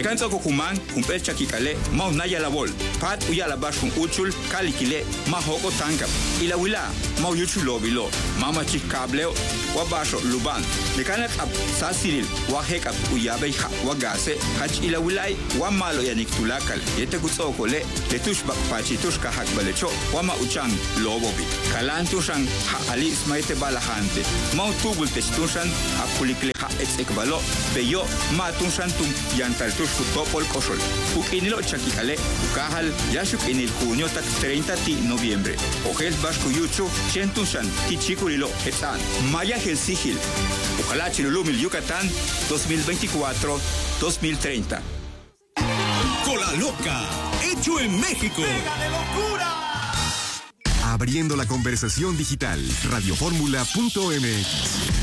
Tecanzo Kukuman, Kumpel Chakikale, Mau Naya Labol, Pat Uyala Bashun Uchul, Kalikile, Mahoko Tankap, Ilawila, Mau Yuchulobilo, Mama Chikableo, Wabasho Luban, Mekanak Ab Sasiril, Wahekap Uyabe Wagase, Hach Ilawilai, Wamalo Yanik Tulakal, Yetekusokole, Letushbak Pachitushka Hakbalecho, Wama Uchang, Lobobi, Kalantushan, Ali Smaite Balahante, Mau Tubul Testushan, Apulikle Ekbalo, Peyo, Matunsantum, Yantaltush Topol Kosol, Ukinilo Chakikale, Ukahal, Yashuk en el junio tak 30 de noviembre, Ojel Vasco Yuchu, Chentunsan, Tichikurilo, Etan, Maya Helsigil, Ojalá Chilulumil Yucatán, 2024-2030. Cola Loca, hecho en México. ¡Venga de locura! Abriendo la conversación digital, radioformula.mx.